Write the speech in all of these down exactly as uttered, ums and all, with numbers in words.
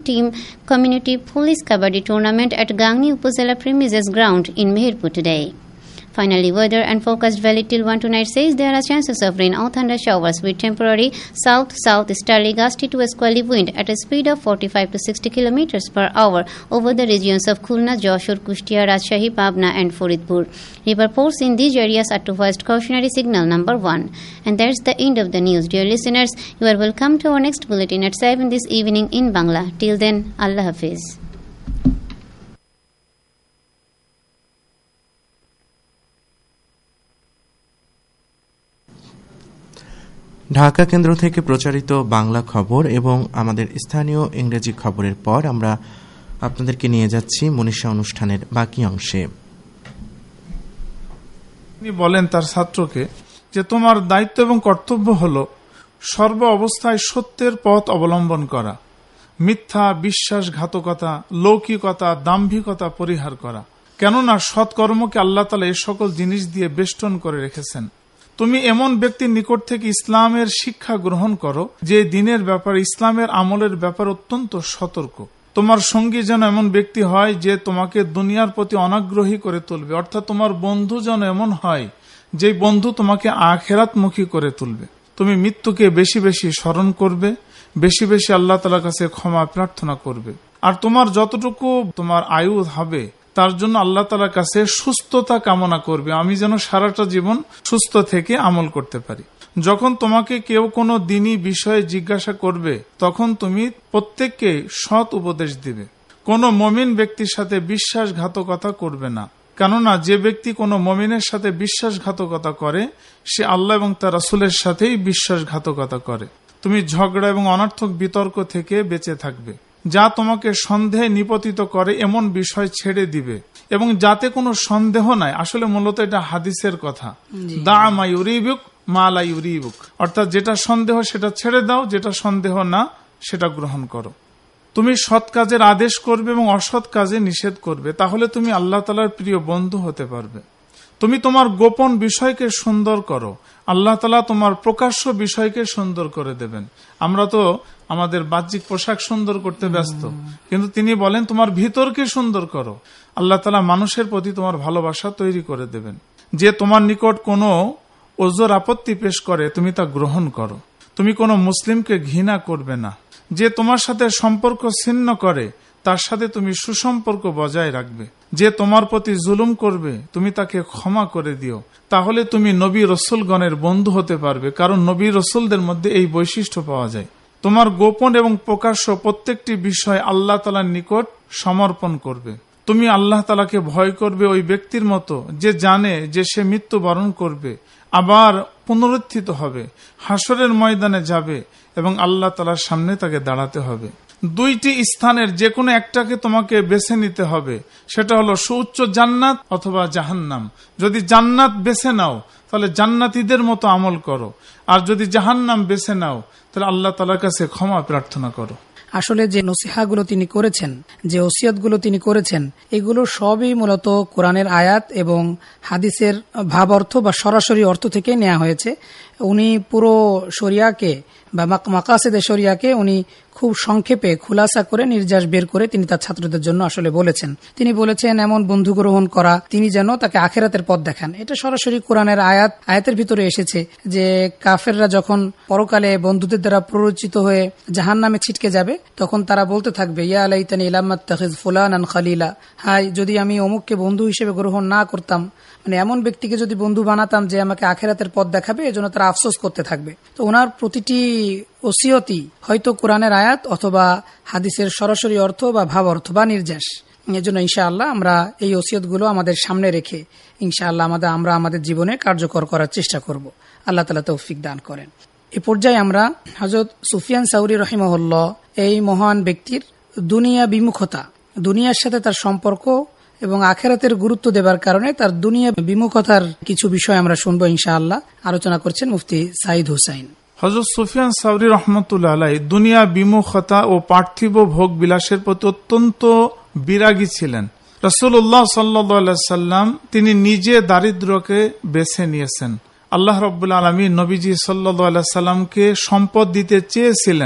Team Community Police Kabaddi Tournament at Gangni Upazila premises ground in Meherpur today. Finally, weather and forecast valid till one tonight says there are chances of rain or thunder showers with temporary south-south-easterly gusty to westerly wind at a speed of forty-five to sixty kilometers per hour over the regions of Khulna, Joshur, Kushtia, Rajshahi, Pabna and Faridpur. River ports in these areas are to hoist cautionary signal number one. And that's the end of the news. Dear listeners, you are welcome to our next bulletin at seven this evening in Bangla. Till then, Allah Hafiz. Dhaka কেন্দ্র থেকে প্রচারিত বাংলা খবর এবং আমাদের স্থানীয় ইংরেজি খবরের পর আমরা আপনাদেরকে নিয়ে যাচ্ছি মনীষা অনুষ্ঠানের বাকি অংশে। তিনি বলেন তার ছাত্রকে যে তোমার দায়িত্ব এবং কর্তব্য হলো সর্ব অবস্থায় সত্যের পথ অবলম্বন করা, মিথ্যা, বিশ্বাসঘাতকতা, লৌকিকতা, দাম্ভিকতা পরিহার করা। কেননা সৎকর্মকে আল্লাহ তাআলা এই সকল জিনিস দিয়ে বেষ্টন করে রেখেছেন। তুমি এমন ব্যক্তির নিকট থেকে ইসলামের শিক্ষা গ্রহণ করো যে দিনের ব্যাপারে, ইসলামের আমলের ব্যাপারে অত্যন্ত সতর্ক। তোমার সঙ্গী যেন এমন ব্যক্তি হয় যে তোমাকে দুনিয়ার প্রতি অনাগ্রহী করে তুলবে, অর্থাৎ তোমার বন্ধু যেন এমন হয় যে বন্ধু তোমাকে আখিরাতমুখী করে তুলবে। তুমি মৃত্যুকে বেশি বেশি স্মরণ করবে, বেশি বেশি আল্লাহ তাআলার কাছে ক্ষমা প্রার্থনা করবে। আর তোমার যতটুকু তোমার আয়ু হবে তার জন্য আল্লাহ তাআলার কাছে সুস্থতা কামনা করবে, আমি যেন সারাটা জীবন সুস্থ থেকে আমল করতে পারি। যখন তোমাকে কেউ কোনো দিনী বিষয়ে জিজ্ঞাসা করবে তখন তুমি প্রত্যেককে সৎ উপদেশ দিবে। কোনো মমিন ব্যক্তির সাথে বিশ্বাসঘাতকতা করবে না, কেননা যে ব্যক্তি কোনো মমিনের সাথে বিশ্বাসঘাতকতা করে সে আল্লাহ এবং তার রাসূলের সাথেই বিশ্বাসঘাতকতা করে। তুমি ঝগড়া এবং অনর্থক বিতর্ক থেকে বেঁচে থাকবে। যা তোমাকে সন্দেহে নিপতিত করে এমন বিষয় ছেড়ে দিবে এবং যাতে কোনো সন্দেহ নাই। আসলে মূলত এটা হাদিসের কথা, দা মা ইউরিবুক মা লা ইউরিবুক, অর্থাৎ যেটা সন্দেহ সেটা ছেড়ে দাও, যেটা সন্দেহ না সেটা গ্রহণ করো। তুমি সৎ কাজের আদেশ করবে এবং অসৎ কাজে নিষেধ করবে, তাহলে তুমি আল্লাহ তাআলার প্রিয় বন্ধু হতে পারবে। তুমি তোমার গোপন বিষয়কে সুন্দর করো, আল্লাহ তাআলা তোমার প্রকাশ্য বিষয়কে সুন্দর করে দেবেন। আমরা তো আমাদের বাহ্যিক পোশাক সুন্দর করতে ব্যস্ত, কিন্তু তিনি বলেন তোমার ভিতরকে সুন্দর করো, আল্লাহ তাআলা মানুষের প্রতি তোমার ভালোবাসা তৈরি করে দেবেন। যে তোমার নিকট কোনো ওজর আপত্তি পেশ করে তুমি তা গ্রহণ করো। তুমি কোনো মুসলিমকে ঘৃণা করবে না। যে তোমার সাথে সম্পর্ক ছিন্ন করে তার সাথে তুমি সুসম্পর্ক বজায় রাখবে। যে তোমার প্রতি জুলুম করবে তুমি তাকে ক্ষমা করে দিও, তাহলে তুমি নবী রসুলগণের বন্ধু হতে পারবে, কারণ নবী রসুলদের মধ্যে এই বৈশিষ্ট্য পাওয়া যায়। তোমার গোপন এবং প্রকাশ্য প্রত্যেকটি বিষয় আল্লাহ তাআলার নিকট সমর্পণ করবে। তুমি আল্লাহ তাআলাকে ভয় করবে ওই ব্যক্তির মতো যে জানে যে সে মৃত্যুবরণ করবে, আবার পুনরুত্থিত হবে, হাসরের ময়দানে যাবে এবং আল্লাহ তাআলার সামনে তাকে দাঁড়াতে হবে। দুইটি স্থানের যে কোনো একটাকে তোমাকে বেছে নিতে হবে, সেটা হলো সুউচ্চ জান্নাত অথবা জাহান্নাম। যদি জান্নাত বেছে নাও তাহলে জান্নাতীদের মতো আমল করো, আর যদি জাহান্নাম বেছে নাও তাহলে আল্লাহ তাআলার কাছে ক্ষমা প্রার্থনা করো। আসলে যে নসিহাগুলো তিনি করেছেন, যে ওসিয়তগুলো তিনি করেছেন, এগুলো সবই মূলত কোরআনের আয়াত এবং হাদিসের ভাব অর্থ বা সরাসরি অর্থ থেকে নেওয়া হয়েছে। উনি পুরো শরিয়াকে বা মাকাসিদে শরিয়াকে উনি খুব সংক্ষেপে খুলাসা করে নির্যাস বের করে তিনি তার ছাত্রদের জন্য আসলে বলেছেন। তিনি বলেছেন এমন বন্ধু গ্রহণ করা তিনি যেন তাকে আখিরাতের পথ দেখান। এটা সরাসরি কোরআনের আয়াত আয়াতের ভিতরে এসেছে যে কাফেররা যখন পরকালে বন্ধুদের দ্বারা প্ররোচিত হয়ে জাহান্নামে ছিটকে যাবে তখন তারা বলতে থাকবে ইয়া লাইতানি লাম আত্তাখিজ ফুলানান খালিলা, হায় যদি আমি অমুককে বন্ধু হিসেবে গ্রহণ না করতাম, মানে এমন ব্যক্তিকে যদি বন্ধু বানাতাম যে আমাকে আখিরাতের পথ দেখাবে, এজন্য তারা আফসোস করতে থাকবে। তো ওনার প্রতিটি ওসিয়তি হয়তো কোরআনের আয়াত অথবা হাদিসের সরাসরি অর্থ বা ভাব অর্থ বা নির্যাস। এজন্য ইনশাআল্লাহ আমরা এই ওসিয়তগুলো আমাদের সামনে রেখে ইনশাআল্লাহ আমাদের আমরা আমাদের জীবনে কার্যকর করার চেষ্টা করব। আল্লাহ তাআলা তৌফিক দান করেন। এ পর্যায়ে আমরা হযরত সুফিয়ান সাউরি রাহিমাহুল্লাহ এই মহান ব্যক্তির দুনিয়া বিমুখতা, দুনিয়ার সাথে তার সম্পর্ক এবং আখিরাতের গুরুত্ব দেবার কারণে তার দুনিয়া বিমুখতার কিছু বিষয় আমরা শুনবো ইনশাআল্লাহ। আলোচনা করছেন মুফতি সাইদ হুসাইন। হযরত সুফিয়ান সাউরি রহমতুল্লাহ আলাইহি দুনিয়া বিমুখতা ও পার্থিব ভোগ বিলাসের প্রতি অত্যন্ত বিরাগী ছিলেন। রাসূলুল্লাহ সাল্লাল্লাহু আলাইহি সাল্লাম তিনি নিজে দারিদ্র্যকে বেছে নিয়েছেন। আল্লাহ রাব্বুল আলামিন নবীজি সাল্লাল্লাহু আলাইহি সাল্লামকে সম্পদ দিতে চেয়েছিলেন,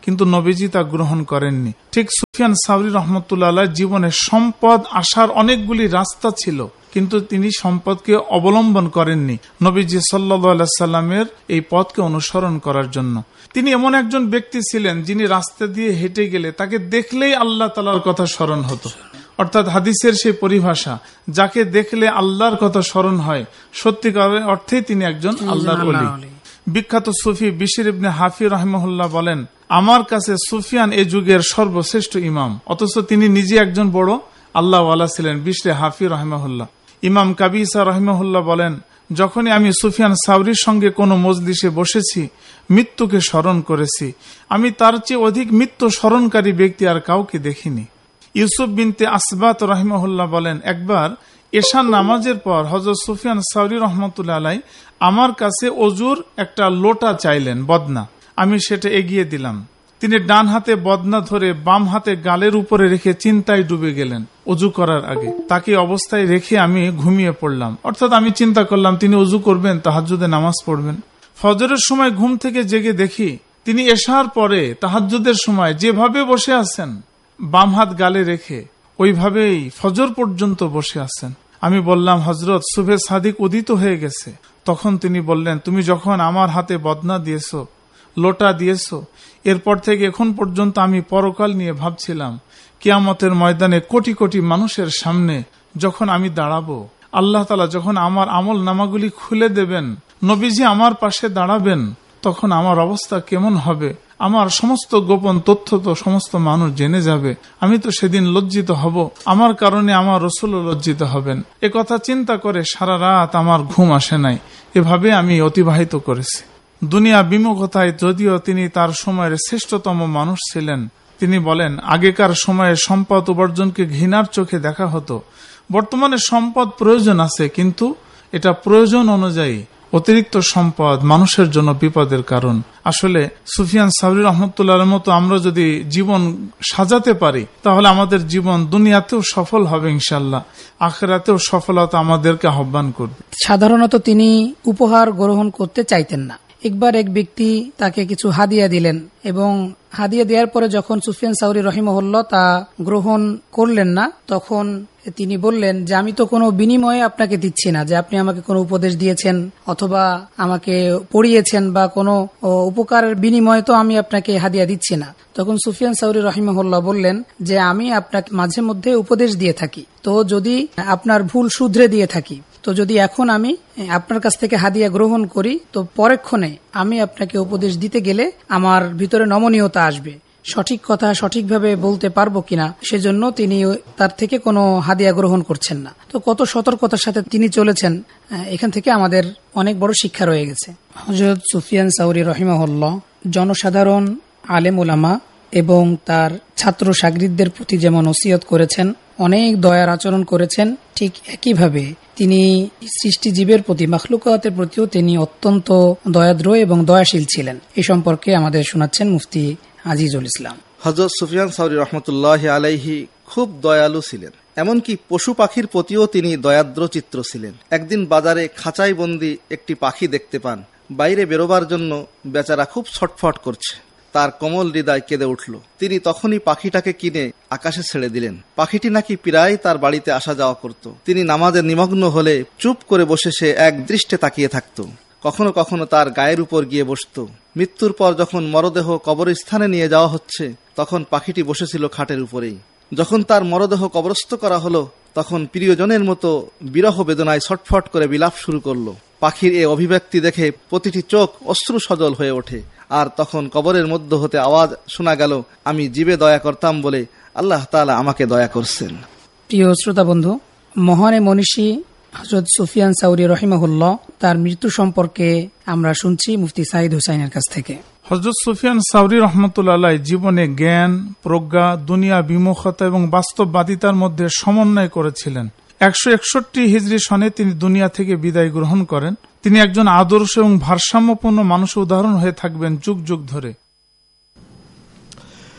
কিন্তু নবীজি তা গ্রহণ করেননি। ঠিক সুফিয়ান সাউরি রহমতুল্লাহ আলাইহির জীবনে সম্পদ আসার অনেকগুলি রাস্তা ছিল, কিন্তু তিনি সম্পদকে অবলম্বন করেননি নবীজি সাল্লাল্লাহু আলাইহি সাল্লামের এই পথকে অনুসরণ করার জন্য। তিনি এমন একজন ব্যক্তি ছিলেন যিনি রাস্তা দিয়ে হেঁটে গেলে তাকে দেখলেই আল্লাহ তাআলার কথা স্মরণ হতো। অর্থাৎ হাদিসের সেই পরিভাষা, যাকে দেখলে আল্লাহর কথা স্মরণ হয়, সত্যিকারের অর্থেই তিনি একজন আল্লাহর ওলি। বিখ্যাত সুফি বিশির ইবনে হাফি রাহিমাহুল্লাহ বলেন, আমার কাছে সুফিয়ান এ যুগের সর্বশ্রেষ্ঠ ইমাম, অথচ তিনি নিজে একজন বড় আল্লাহওয়ালা ছিলেন। বিশরে হাফি রাহিমাহুল্লাহ। ইমাম কাবিসা রাহিমাহুল্লাহ বলেন, যখনই আমি সুফিয়ান সাউরির সঙ্গে কোনো মজলিসে বসেছি, মৃত্যুকে স্মরণ করেছি। আমি তার চেয়ে অধিক মৃত্যু স্মরণকারী ব্যক্তি আর কাউকে দেখিনি। ইউসুফ বিনতে আসবাত রাহিমাহুল্লাহ বলেন, একবার এশার নামাজের পর হযরত সুফিয়ান সাউরি রহমতুল্লাহ আলাইহি আমার কাছে অজুর একটা লোটা চাইলেন, বদনা। আমি সেটা এগিয়ে দিলাম। তিনি ডান হাতে বদনা ধরে বাম হাতে গালের উপরে রেখে চিন্তায় ডুবে গেলেন অজু করার আগে। তাকে অবস্থায় রেখে আমি ঘুমিয়ে পড়লাম। অর্থাৎ আমি চিন্তা করলাম তিনি অজু করবেন, তাহাজ্জুদে নামাজ পড়বেন। ফজরের সময় ঘুম থেকে জেগে দেখি তিনি এশার পরে তাহাজ্জুদের সময় যেভাবে বসে আছেন, বাম হাত গালে রেখে, ওইভাবেই ফজর পর্যন্ত বসে আছেন। আমি বললাম, হযরত সুবহে সাদিক উদিত হয়ে গেছে। তখন তিনি বললেন, তুমি যখন আমার হাতে বদনা দিয়েছো, লোটা দিয়েছো, এরপর থেকে এখন পর্যন্ত আমি পরকাল নিয়ে ভাবছিলাম, কিয়ামতের ময়দানে কোটি কোটি মানুষের সামনে যখন আমি দাঁড়াবো, আল্লাহ তাআলা যখন আমার আমল নামাগুলি খুলে দেবেন, নবীজি আমার পাশে দাঁড়াবেন, তখন আমার অবস্থা কেমন হবে? আমার সমস্ত গোপন তথ্য তো সমস্ত মানুষ জেনে যাবে। আমি তো সেদিন লজ্জিত হব, আমার কারণে আমার রাসূলও লজ্জিত হবেন। এ কথা চিন্তা করে সারা রাত আমার ঘুম আসে নাই। এভাবে আমি অতিবাহিত করেছি। দুনিয়া বিমুখতায় যদিও তিনি তার সময়ের শ্রেষ্ঠতম মানুষ ছিলেন, তিনি বলেন, আগেকার সময়ে সম্পদ উপার্জনকে ঘৃণার চোখে দেখা হতো। বর্তমানে সম্পদ প্রয়োজন আছে, কিন্তু এটা প্রয়োজন অনুযায়ী অতিরিক্ত সম্পদ মানুষের জন্য বিপদের কারণ। আসলে সুফিয়ান সাউরি রহমতুল্লাহর মতো আমরা যদি জীবন সাজাতে পারি, তাহলে আমাদের জীবন দুনিয়াতেও সফল হবে ইনশাআল্লাহ, আখিরাতেও সফলতা আমাদেরকে আহ্বান করবে। সাধারণত তিনি উপহার গ্রহণ করতে চাইতেন না। একবার এক ব্যক্তি তাকে কিছু হাদিয়া দিলেন এবং হাদিয়া দেওয়ার পরে যখন সুফিয়ান সাউরি রহিমাহুল্লাহ তা গ্রহণ করলেন না, তখন তিনি বললেন যে আমি তো কোনো বিনিময়ে আপনাকে দিচ্ছি না, যে আপনি আমাকে কোনো উপদেশ দিয়েছেন অথবা আমাকে পড়িয়েছেন বা কোনো উপকারের বিনিময়ে তো আমি আপনাকে হাদিয়া দিচ্ছি না। তখন সুফিয়ান সাউরি রহিমাহুল্লাহ বললেন যে আমি আপনাকে মাঝে মধ্যে উপদেশ দিয়ে থাকি, তো যদি আপনার ভুল শুধরে দিয়ে থাকি, তো যদি এখন আমি আপনার কাছ থেকে হাদিয়া গ্রহণ করি, তো পরক্ষণে আমি আপনাকে উপদেশ দিতে গেলে আমার ভিতরে নমনীয়তা আসবে, সঠিক কথা সঠিকভাবে বলতে পারবো কিনা, সেজন্য তিনি তার থেকে কোনো হাদিয়া গ্রহণ করছেন না। তো কত সতর্কতার সাথে তিনি চলেছেন, এখান থেকে আমাদের অনেক বড় শিক্ষা রয়ে গেছে। হযরত সুফিয়ান সাউরি রহিমাহুল্লাহ জনসাধারণ, আলেম উলামা এবং তার ছাত্র শাগরিদদের প্রতি যেমন ওসিয়ত করেছেন, অনেক দয়ার আচরণ করেছেন, ঠিক একইভাবে তিনি সৃষ্টিজীবের প্রতি, মাখলুকাতের প্রতিও তিনি অত্যন্ত দয়াদ্র এবং দয়াশীল ছিলেন। এ সম্পর্কে আমাদের শোনাচ্ছেন মুফতি আজিজুল ইসলাম। হযরত সুফিয়ান সাউরি রহমতুল্লাহ আলাইহি খুব দয়ালু ছিলেন, এমনকি পশু পাখির প্রতিও তিনি দয়াদ্র চিত্র ছিলেন। একদিন বাজারে খাঁচাই বন্দি একটি পাখি দেখতে পান। বাইরে বেরোবার জন্য বেচারা খুব ছটফট করছে। তার কোমল হৃদয় কেঁদে উঠল। তিনি তখনই পাখিটাকে কিনে আকাশে ছেড়ে দিলেন। পাখিটি নাকি প্রায় তার বাড়িতে আসা যাওয়া করত। তিনি নামাজে নিমগ্ন হলে চুপ করে বসে সে এক দৃষ্টে তাকিয়ে থাকত। কখনো কখনো তার গায়ের উপর গিয়ে বসত। মৃত্যুর পর যখন মরদেহ কবরস্থানে নিয়ে যাওয়া হচ্ছে, তখন পাখিটি বসেছিল খাটের উপরেই। যখন তার মরদেহ কবরস্থ করা হলো, তখন প্রিয়জনের মতো বিরহ বেদনায় ছটফট করে বিলাপ শুরু করলো। পাখির এ অভিব্যক্তি দেখে প্রতিটি চোখ অশ্রু সজল হয়ে ওঠে। আর তখন কবরের মধ্য হতে আওয়াজ শোনা গেল, আমি জীবে দয়া করতাম বলে আল্লাহ তাআলা আমাকে দয়া করছেন। প্রিয় শ্রোতা বন্ধু, মহানে মনীষী হযরত সুফিয়ান সাউরি রহিমাহুল্লাহ তার মৃত্যু সম্পর্কে আমরা শুনছি মুফতি সাইদ হুসাইনের কাছ থেকে। হযরত সুফিয়ান সাউরি রহমতুল্লাহ আলাইহি জীবনে জ্ঞান, প্রজ্ঞা, দুনিয়া বিমুখতা এবং বাস্তববাদিতার মধ্যে সমন্বয় করেছিলেন। একশো একষট্টি হিজরি সনে তিনি দুনিয়া থেকে বিদায় গ্রহণ করেন। তিনি একজন আদর্শ এবং ভারসাম্যপূর্ণ মানুষ উদাহরণ হয়ে থাকবেন যুগ যুগ ধরে।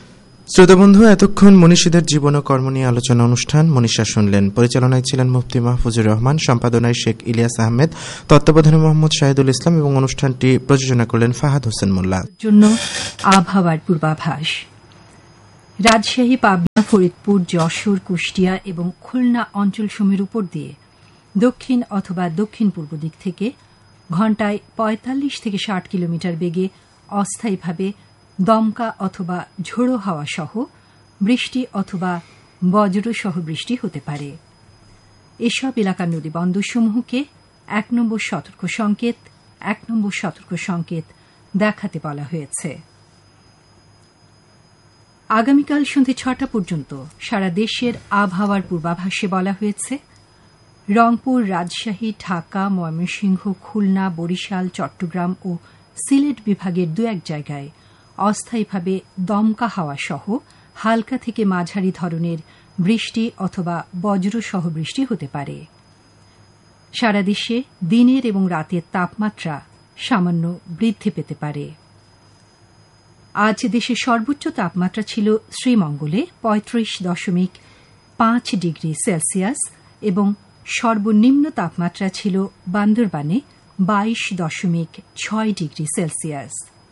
শ্রোতাবন্ধু, এতক্ষণ মনীষীদের জীবন ও কর্ম নিয়ে আলোচনা অনুষ্ঠান মনীষা শুনলেন। পরিচালনায় ছিলেন মুফতি মাহফুজুর রহমান, সম্পাদনায় শেখ ইলিয়াস আহমেদ, তত্ত্বাবধানে মোহাম্মদ শাহিদুল ইসলাম এবং অনুষ্ঠানটি প্রযোজনা করলেন ফাহাদ হোসেন মোল্লা। জন্য আবহাওয়ার পূর্বাভাস। রাজশাহী, পাবনা, ফরিদপুর, যশোর, কুষ্টিয়া এবং খুলনা অঞ্চলসমূহের উপর দিয়ে দক্ষিণ অথবা দক্ষিণ পূর্ব দিক থেকে ঘণ্টায় পঁয়তাল্লিশ থেকে ষাট কিলোমিটার বেগে অস্থায়ীভাবে দমকা অথবা ঝোড়ো হাওয়া সহ বৃষ্টি অথবা বজ্রসহ বৃষ্টি হতে পারে। এসব এলাকার নদীবন্দরসমূহকে এক নম্বর সতর্ক সংকেত এক নম্বর সতর্ক সংকেত দেখাতে বলা হয়েছে। আগামীকাল সন্ধ্যে ছটা পর্যন্ত সারা দেশের আবহাওয়ার পূর্বাভাসে বলা হয়েছে রংপুর, রাজশাহী, ঢাকা, ময়মনসিংহ, খুলনা, বরিশাল, চট্টগ্রাম ও সিলেট বিভাগের দু এক জায়গায় অস্থায়ীভাবে দমকা হাওয়া সহ হালকা থেকে মাঝারি ধরনের বৃষ্টি অথবা বজ্রসহ বৃষ্টি হতে পারে। সারা দেশে দিনের এবং রাতের তাপমাত্রা সামান্য বৃদ্ধি পেতে পারে। আজ দেশের সর্বোচ্চ তাপমাত্রা ছিল শ্রীমঙ্গলে পঁয়ত্রিশ দশমিক পাঁচ ডিগ্রি সেলসিয়াস এবং সর্বনিম্ন তাপমাত্রা ছিল বান্দরবানে বাইশ দশমিক ছয় ডিগ্রি সেলসিয়াস।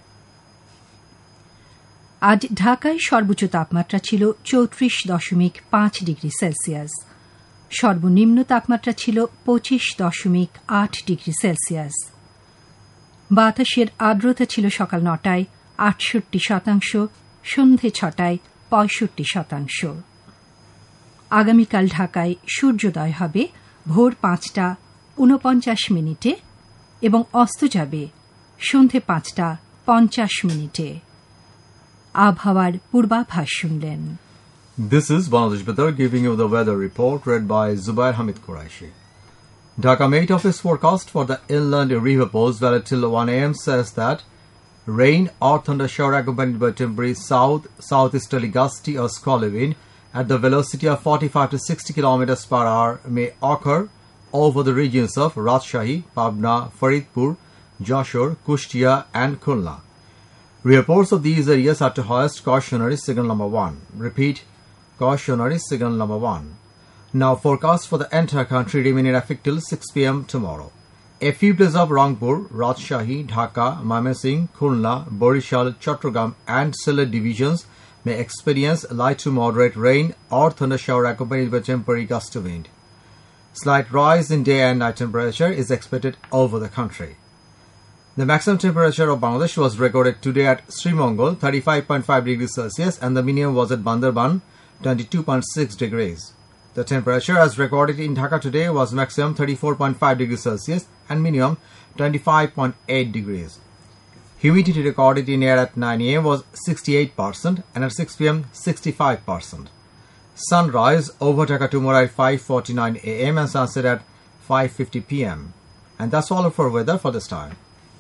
আজ ঢাকায় সর্বোচ্চ তাপমাত্রা ছিল চৌত্রিশ দশমিক পাঁচ ডিগ্রি সেলসিয়াস, সর্বনিম্ন তাপমাত্রা ছিল পঁচিশ দশমিক আট ডিগ্রি সেলসিয়াস। বাতাসের আর্দ্রতা ছিল সকাল নটায় আটষট্টি শতাংশ, সন্ধে ছটায় পঁয়ষট্টি শতাংশ। আগামীকাল ঢাকায় সূর্যোদয় হবে ভোর পাঁচটা ঊনপঞ্চাশ মিনিটে এবং অস্ত যাবে সন্ধে পাঁচটা পঞ্চাশ মিনিটে। আবহাওয়ার পূর্বাভাস শুনলেন। This is Bangladesh Weather giving you the weather report read by Zubair Hamid Quraishi. Dhaka Met Office forecast for the inland river post valid till one a m says that rain or thunder shower accompanied by temporary south, southeasterly gusty or squally wind at the velocity of forty-five to sixty kilometers per hour may occur over the regions of Rajshahi, Pabna, Faridpur, Joshore, Kushtia and Khulna. Reports of these areas are to hoist cautionary signal number one. Repeat, cautionary signal number one. Now forecast for the entire country remain in effect till six p m tomorrow. A few places of Rangpur, Rajshahi, Dhaka, Mymensingh, Khulna, Borishal, Chattogram and Sylhet divisions may experience light to moderate rain or thunder shower accompanied by temporary gust of wind. Slight rise in day and night temperature is expected over the country. The maximum temperature of Bangladesh was recorded today at Srimongol, thirty-five point five degrees Celsius, and the minimum was at Bandarban, twenty-two point six degrees. The temperature as recorded in Dhaka today was maximum thirty-four point five degrees Celsius and minimum twenty-five point eight degrees. Humidity recorded in air at nine a m was sixty-eight percent and at six p m sixty-five percent. Sunrise over Dhaka tomorrow at five forty-nine a m and sunset at five fifty p m. And that's all for weather for this time.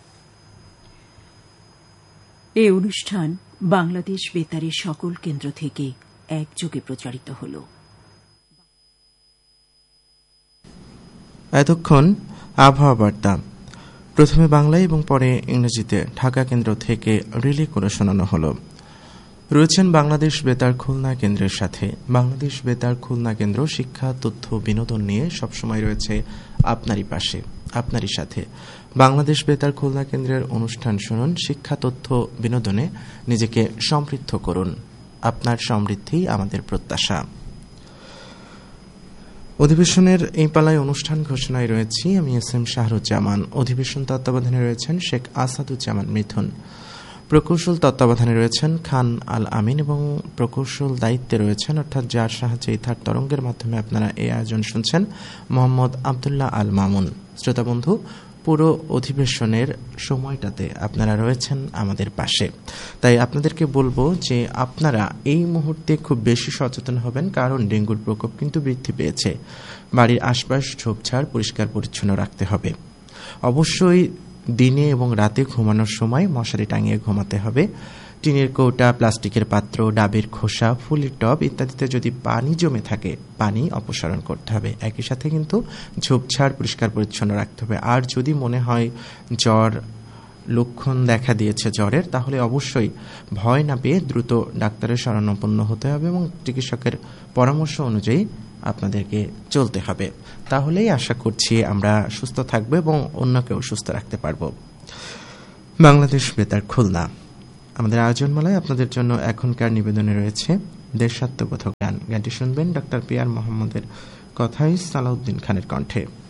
এই অনুষ্ঠান বাংলাদেশ বেতারের সকল কেন্দ্র থেকে একযোগে প্রচারিত হল। এতক্ষণ আবহাওয়া বার্তা প্রথমে বাংলায় এবং পরে ইংরেজিতে ঢাকা কেন্দ্র থেকে রিলে করে শোনানো হলো। রয়েছেন বাংলাদেশ বেতার খুলনা কেন্দ্রের সাথে। বাংলাদেশ বেতার খুলনা কেন্দ্র শিক্ষা, তথ্য, বিনোদন নিয়ে সবসময় রয়েছে আপনারই পাশে, আপনারই সাথে। বাংলাদেশ বেতার খুলনা কেন্দ্রের অনুষ্ঠান শুনুন, শিক্ষা, তথ্য, বিনোদনে নিজেকে সমৃদ্ধ করুন। আপনার সমৃদ্ধি আমাদের প্রত্যাশা। অধিবেশনের এই পালায় অনুষ্ঠান ঘোষণায় রয়েছি আমি এস এম শাহরুজ্জামান। অধিবেশন তত্ত্বাবধানে রয়েছেন শেখ আসাদুজ্জামান মিথুন। প্রকৌশল তত্ত্বাবধানে রয়েছেন খান আল আমিন এবং প্রকৌশল দায়িত্বে রয়েছেন, অর্থাৎ যার সাহায্যে ইথার তরঙ্গের মাধ্যমে আপনারা এই আয়োজন শুনছেন, মোহাম্মদ আবদুল্লাহ আল মামুন। শ্রোতা বন্ধু, পুরো অধিবেশনের সময়টাতে আপনারা রয়েছেন আমাদের পাশে, তাই আপনাদেরকে বলবো যে আপনারা এই মুহূর্তে খুব বেশি সচেতন হবেন, কারণ ডেঙ্গুর প্রকোপ কিন্তু বৃদ্ধি পেয়েছে। বাড়ির আশপাশ ঝোপঝাড় পরিষ্কার পরিচ্ছন্ন রাখতে হবে। অবশ্যই দিনে এবং রাতে ঘুমানোর সময় মশারি টাঙিয়ে ঘুমাতে হবে। টিনের কৌটা, প্লাস্টিকের পাত্র, ডাবের খোসা, ফুলের টব ইত্যাদিতে যদি পানি জমে থাকে পানি অপসারণ করতে হবে। একই সাথে কিন্তু ঝোপঝাড় পরিষ্কার পরিচ্ছন্ন রাখতে হবে। আর যদি মনে হয় জ্বর লক্ষণ দেখা দিয়েছে জ্বরের, তাহলে অবশ্যই ভয় না পেয়ে দ্রুত ডাক্তারের শরণাপন্ন হতে হবে এবং চিকিৎসকের পরামর্শ অনুযায়ী আপনাদেরকে চলতে হবে। তাহলেই আশা করছি আমরা সুস্থ থাকবো এবং অন্যকেও সুস্থ রাখতে পারবো। বাংলাদেশ বেতার খুলনা, আমাদের আয়োজনমালায় আপনাদের জন্য এখনকার নিবেদনে রয়েছে দেশাত্মবোধক গান। গানটি শুনবেন ডক্টর পি আর মোহাম্মদের কথায় সালাউদ্দিন খানের কণ্ঠে।